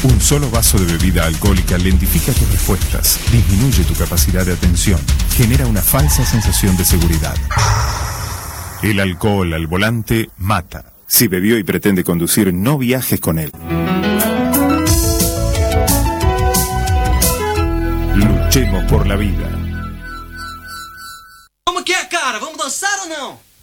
Un solo vaso de bebida alcohólica lentifica tus respuestas, disminuye tu capacidad de atención, genera una falsa sensación de seguridad. El alcohol al volante mata. Si bebió y pretende conducir, no viajes con él. Luchemos por la vida. Como que é, cara? Vamos dançar ou não?